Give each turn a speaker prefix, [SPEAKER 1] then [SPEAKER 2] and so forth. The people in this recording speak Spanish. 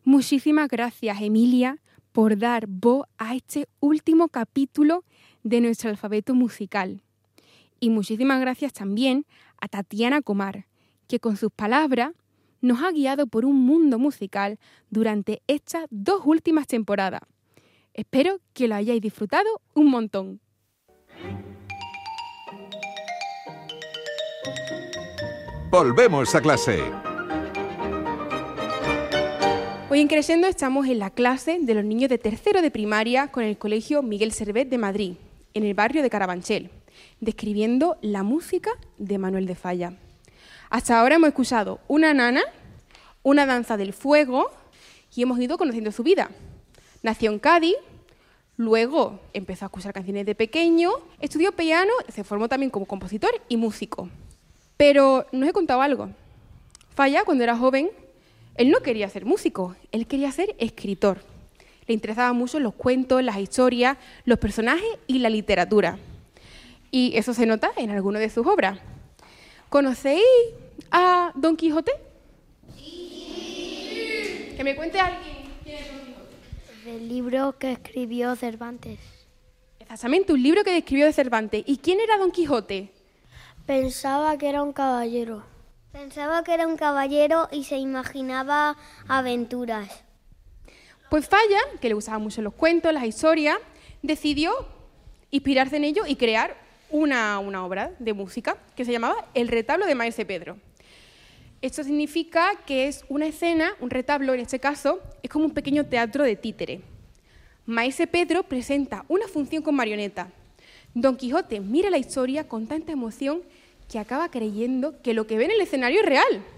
[SPEAKER 1] Muchísimas gracias, Emilia, por dar voz a este último capítulo de nuestro alfabeto musical. Y muchísimas gracias también a Tatiana Comar, que con sus palabras nos ha guiado por un mundo musical durante estas 2 últimas temporadas. Espero que lo hayáis disfrutado un montón.
[SPEAKER 2] Volvemos a clase.
[SPEAKER 1] Hoy en Creixendo estamos en la clase de los niños de tercero de primaria con el Colegio Miguel Servet de Madrid, en el barrio de Carabanchel, describiendo la música de Manuel de Falla. Hasta ahora hemos escuchado una nana, una danza del fuego y hemos ido conociendo su vida. Nació en Cádiz, luego empezó a escuchar canciones de pequeño, estudió piano, se formó también como compositor y músico. Pero nos he contado algo. Falla, cuando era joven, él no quería ser músico, él quería ser escritor. Le interesaban mucho los cuentos, las historias, los personajes y la literatura. Y eso se nota en algunas de sus obras. ¿Conocéis a Don Quijote? Sí. Que me cuente alguien quién es Don Quijote.
[SPEAKER 3] El libro que escribió Cervantes.
[SPEAKER 1] Exactamente, un libro que escribió de Cervantes. ¿Y quién era Don Quijote?
[SPEAKER 3] Pensaba que era un caballero.
[SPEAKER 4] Pensaba que era un caballero y se imaginaba aventuras.
[SPEAKER 1] Pues Falla, que le gustaban mucho los cuentos, las historias, decidió inspirarse en ello y crear una obra de música que se llamaba El retablo de Maese Pedro. Esto significa que es una escena, un retablo en este caso, es como un pequeño teatro de títere. Maese Pedro presenta una función con marioneta. Don Quijote mira la historia con tanta emoción que acaba creyendo que lo que ve en el escenario es real.